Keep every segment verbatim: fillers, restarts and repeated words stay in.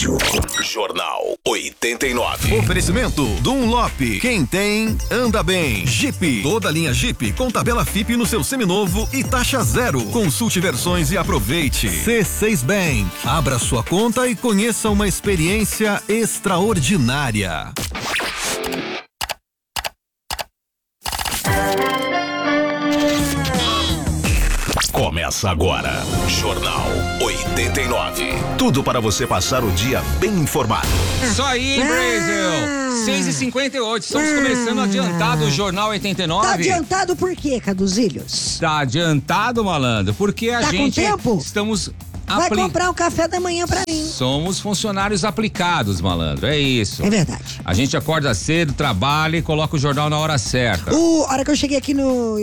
rádio. Jornal oitenta e nove. Oferecimento Dunlop. Quem tem, anda bem. Jeep. Toda linha Jeep com tabela F I P no seu seminovo e taxa zero. Consulte versões e aproveite. C seis Bank. Abra sua conta e conheça uma experiência extraordinária. Começa agora, Jornal oitenta e nove. Tudo para você passar o dia bem informado. Isso aí, Brasil! seis e cinquenta e oito, estamos começando adiantado o Jornal oitenta e nove. Tá adiantado por quê, Caduzilhos? Tá adiantado, malandro, porque a Tá com gente tempo? estamos Vai apli... comprar um café da manhã pra mim. Somos funcionários aplicados, malandro, é isso. É verdade. A gente acorda cedo, trabalha e coloca o jornal na hora certa. O, a hora que eu cheguei aqui no,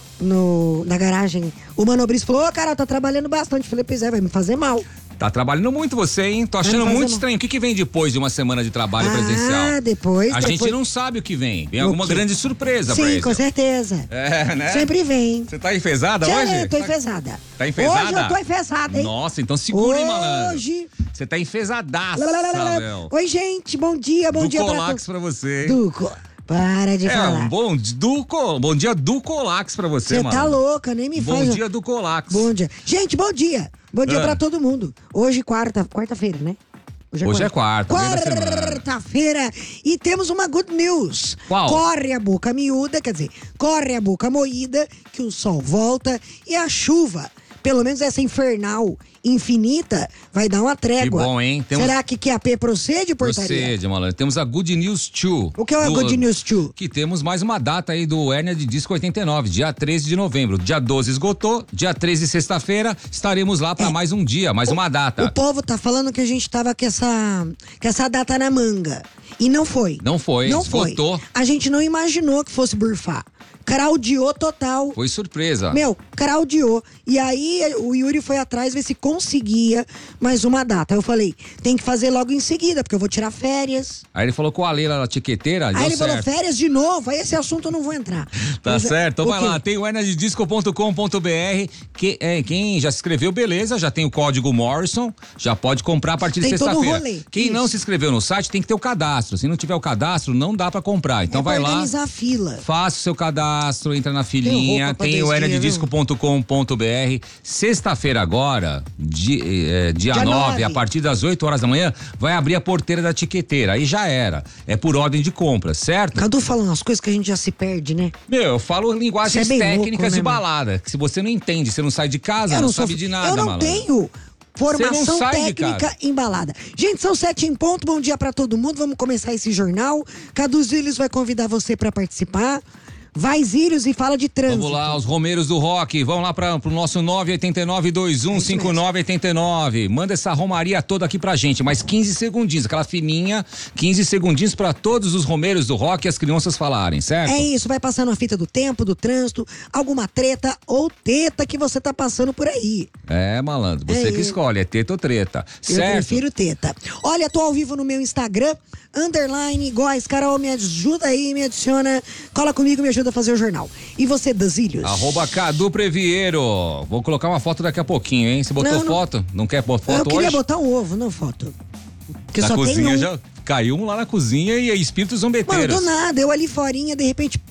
no na garagem, o Manobris falou, ô, cara, tá trabalhando bastante. Falei, pois é, vai me fazer mal. Tá trabalhando muito você, hein? Tô achando muito estranho. O que que vem depois de uma semana de trabalho ah, presencial? Ah, depois. A depois... gente não sabe o que vem. Vem alguma grande surpresa, Sim, Brasil. com certeza. É, né? Sempre vem. Você tá enfesada Já hoje? Eu tô tá... enfesada. Tá enfesada? Hoje eu tô enfesada, hein? Nossa, então segura, hein, malandro? Hoje... Você tá enfesadaça, meu. Oi, gente, bom dia, bom do dia Colax pra, pra você. Duco. Para de é, falar. Um bom, do, bom dia do Colax pra você, mano. Você tá louca, nem me bom faz. Bom dia do Colax. Bom dia. Gente, bom dia. Bom dia ah. pra todo mundo. Hoje, quarta, quarta-feira, né? Hoje é Hoje quarta. Quarta-feira. E temos uma good news. Qual? Corre a boca miúda, quer dizer, corre a boca moída, que o sol volta e a chuva, pelo menos essa infernal, infinita, vai dar uma trégua. Que bom, hein? Temos... Será que Q A P procede, portaria? Procede, malandro. Temos a Good News dois. O que é a do... Good News dois? Que temos mais uma data aí do Hérnia de Disco oitenta e nove, dia treze de novembro. Dia doze esgotou, dia treze, sexta-feira, estaremos lá pra é. mais um dia, mais o, uma data. O povo tá falando que a gente tava com essa, com essa data na manga. E não foi. Não foi, não esgotou. Foi. A gente não imaginou que fosse burfar. Craudiou total. Foi surpresa. Meu, craudiou. E aí o Yuri foi atrás ver se conseguia mais uma data. Eu falei, tem que fazer logo em seguida, porque eu vou tirar férias. Aí ele falou com a Leila, a tiqueteira, Aí deu ele certo. falou, férias de novo, aí esse assunto eu não vou entrar. Tá Mas, certo, então vai quê? lá, tem o hernia de disco ponto com ponto b r, que, é, quem já se inscreveu, beleza, já tem o código Morrison, já pode comprar a partir tem de sexta-feira. Quem Isso. não se inscreveu no site tem que ter o cadastro, se não tiver o cadastro, não dá pra comprar, então é vai pra lá. organizar a fila. Faça o seu cadastro, entra na filinha, tem, tem o hernia de disco ponto com ponto b r. Sexta-feira agora, dia, é, dia, dia nove, nove, a partir das oito horas da manhã, vai abrir a porteira da tiqueteira. Aí já era. É por ordem de compra, certo? Cadu falando umas coisas que a gente já se perde, né? Meu, eu falo linguagens é técnicas louco, de né, balada. Que se você não entende, você não sai de casa, eu não, não sabe sou, de nada, Eu não malandro. tenho formação sai técnica embalada. Gente, são sete em ponto, bom dia pra todo mundo. Vamos começar esse jornal. Cadu Zílios vai convidar você pra participar. Vai, Zílios, e fala de trânsito. Vamos lá, os Romeiros do Rock. Vamos lá para o nosso nove oito nove, dois um cinco nove oito nove. Manda essa romaria toda aqui pra gente. Mais quinze segundinhos, aquela fininha. quinze segundinhos para todos os Romeiros do Rock e as crianças falarem, certo? É isso, vai passando a fita do tempo, do trânsito, alguma treta ou teta que você tá passando por aí. É, malandro, você é, que escolhe, é teta ou treta, eu certo? Eu prefiro teta. Olha, tô ao vivo no meu Instagram, underline, Góis, Carol, me ajuda aí, me adiciona, cola comigo, me ajuda a fazer o jornal. E você, Dazílios? Arroba Cadu Previeiro. Vou colocar uma foto daqui a pouquinho, hein? Você botou não, não, foto? Não quer pôr foto hoje? Eu queria hoje? botar um ovo, não foto. Porque na só cozinha tem um. já caiu um lá na cozinha e espíritos zombeteiros. Mano, do nada, eu ali forinha, de repente...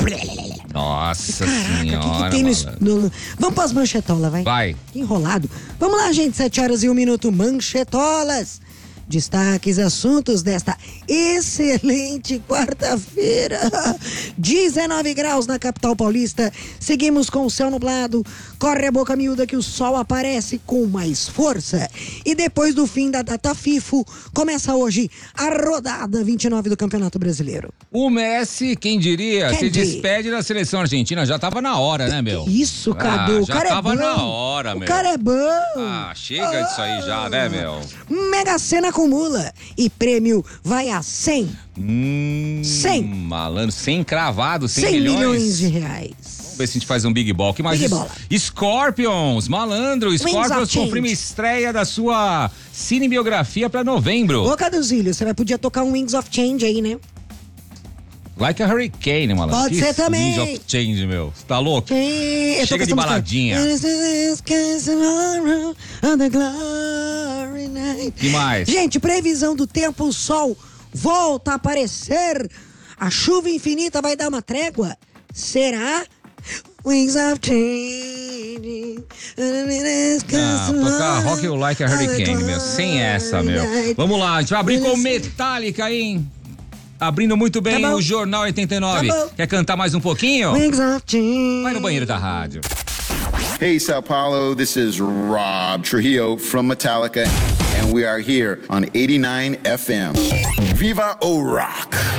Nossa Caraca, senhora, que, que tem no, no... Vamos pras manchetolas, vai. Vai. Que enrolado. Vamos lá, gente, sete horas e um minuto, manchetolas. Destaques, assuntos desta excelente quarta-feira. dezenove graus na capital paulista. Seguimos com o céu nublado. Corre a boca miúda que o sol aparece com mais força. E depois do fim da data FIFO, começa hoje a rodada vinte e nove do Campeonato Brasileiro. O Messi, quem diria, Quem se diria? despede da seleção argentina. Já tava na hora, né, meu? Isso, Cadu. Ah, o já cara tava é bom. na hora, meu. O cara é bom. Ah, chega disso aí já, né, meu? Mega Sena acumula e prêmio vai a cem. Hum, cem. Malandro, cem cravado, cem, cem milhões. milhões de reais. Vamos ver se a gente faz um Big Ball. Que mais? Big Bola. Scorpions, malandro. Scorpions confirma a estreia da sua cinebiografia pra novembro. Ô, Caduzílio, você vai podia tocar um Wings of Change aí, né? Like a Hurricane, malandro. Pode que ser também. Wings of Change, meu. Você tá louco? Sim, Chega de baladinha. gente. Que mais? Gente, previsão do tempo, o sol volta a aparecer. A chuva infinita vai dar uma trégua? Será? Wings of Change. Ah, tocar Rock You Like a Hurricane, meu. Sem essa, meu. Vamos lá, a gente vai abrir com Metallica, hein? Abrindo muito bem tá o Jornal oitenta e nove. Tá Quer cantar mais um pouquinho? Wings of Change. Vai no banheiro da rádio. Hey, Sao Paulo, this is Rob Trujillo from Metallica, and we are here on eighty-nine F M. Viva o Rock!